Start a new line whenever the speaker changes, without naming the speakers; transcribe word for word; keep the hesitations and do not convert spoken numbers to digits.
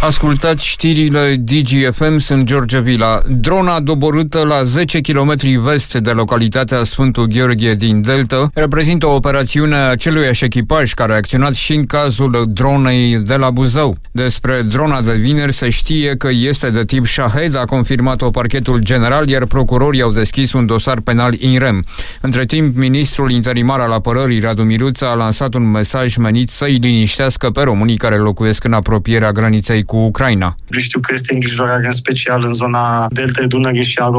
Ascultați știrile D G F M, sunt George Vila. Drona doborâtă la zece kilometri vest de localitatea Sfântul Gheorghe din Delta reprezintă o operațiune a aceluiași echipaj care a acționat și în cazul dronei de la Buzău. Despre drona de vineri se știe că este de tip Shahed, a confirmat-o parchetul general, iar procurorii au deschis un dosar penal in rem. Între timp, ministrul interimar al apărării, Radu Miruță, a lansat un mesaj menit să-i liniștească pe românii care locuiesc în apropierea graniței cu Ucraina.
Știu că este îngrijorare în special în zona Deltei Dunării și a